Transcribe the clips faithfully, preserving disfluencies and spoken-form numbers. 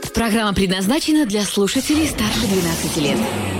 Программа предназначена для слушателей старше двенадцати лет.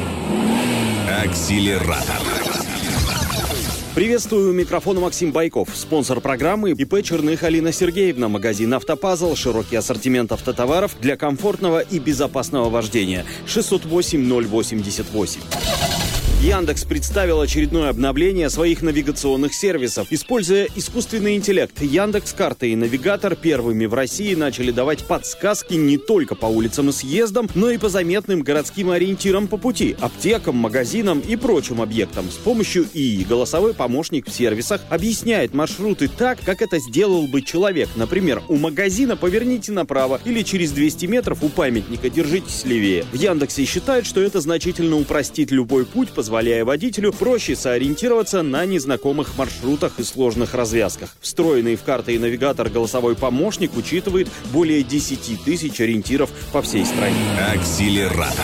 Акселератор. Приветствую, у микрофона Максим Байков. Спонсор программы ИП Черных Алина Сергеевна. Магазин «Автопазл». Широкий ассортимент автотоваров для комфортного и безопасного вождения. шестьсот восемь ноль восемьдесят восемь. Яндекс представил очередное обновление своих навигационных сервисов. Используя искусственный интеллект, Яндекс.Карта и Навигатор первыми в России начали давать подсказки не только по улицам и съездам, но и по заметным городским ориентирам по пути, аптекам, магазинам и прочим объектам. С помощью ИИ голосовой помощник в сервисах объясняет маршруты так, как это сделал бы человек. Например, у магазина поверните направо или через двести метров у памятника держитесь левее. В Яндексе считают, что это значительно упростит любой путь, позволяя водителю проще сориентироваться на незнакомых маршрутах и сложных развязках. Встроенный в карты и навигатор голосовой помощник учитывает более десяти тысяч ориентиров по всей стране. Акселератор.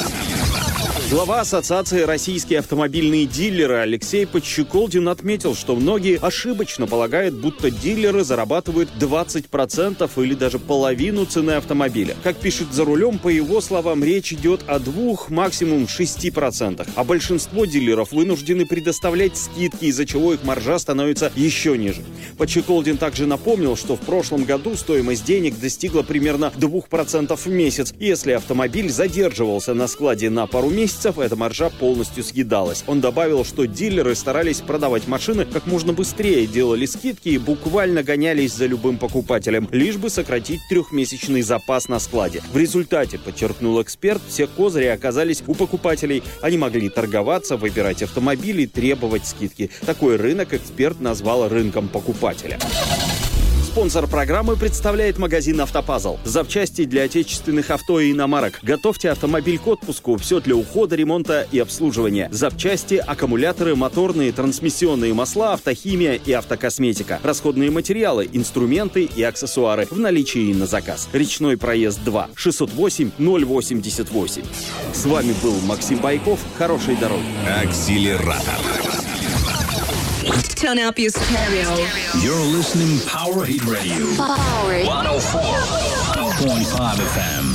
Глава Ассоциации «Российские автомобильные дилеры» Алексей Подщеколдин отметил, что многие ошибочно полагают, будто дилеры зарабатывают двадцать процентов или даже половину цены автомобиля. Как пишет «За рулем», по его словам, речь идет о двух, максимум шести процентах. А большинство дилеров вынуждены предоставлять скидки, из-за чего их маржа становится еще ниже. Подщеколдин также напомнил, что в прошлом году стоимость денег достигла примерно двух процентов в месяц. Если автомобиль задерживался на складе на пару месяцев, эта маржа полностью съедалась. Он добавил, что дилеры старались продавать машины как можно быстрее, делали скидки и буквально гонялись за любым покупателем, лишь бы сократить трехмесячный запас на складе. В результате, подчеркнул эксперт, все козыри оказались у покупателей. Они могли торговаться, выбирать автомобили, требовать скидки. Такой рынок эксперт назвал рынком покупателя. Спонсор программы представляет магазин «Автопазл». Запчасти для отечественных авто и иномарок. Готовьте автомобиль к отпуску. Все для ухода, ремонта и обслуживания. Запчасти, аккумуляторы, моторные, трансмиссионные масла, автохимия и автокосметика. Расходные материалы, инструменты и аксессуары. В наличии и на заказ. Речной проезд два. шестьсот восемь ноль восемьдесят восемь. С вами был Максим Байков. Хорошей дороги. Акселератор. Turn up your stereo. You're listening Power Hit Radio. Power. one oh four point five эф эм.